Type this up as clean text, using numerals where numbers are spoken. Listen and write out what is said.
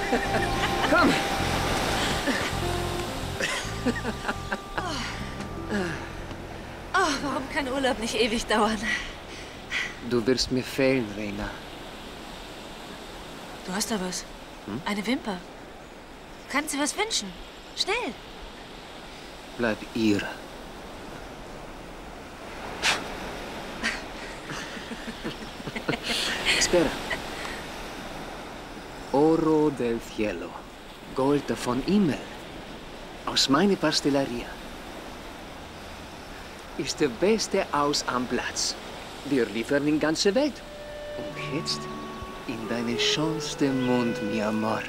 Komm! Oh, warum kann Urlaub nicht ewig dauern? Du wirst mir fehlen, Reina. Du hast da was. Eine Wimper. Kannst du was wünschen? Schnell. Bleib ihr. Espera. Oro del cielo. Gold von Himmel. Aus meiner Pasteleria. Ist der beste Aus am Platz. Wir liefern in ganze Welt. Und jetzt in deine schönste Mund, mi amor.